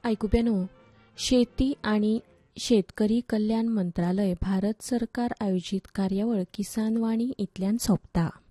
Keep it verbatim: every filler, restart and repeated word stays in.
आयकुप्यानो, शेती आणि शेतकरी कल्याण मंत्रालय भारत सरकार आयोजित कार्यावळ किसान वाणी इतल्यान सोंपता.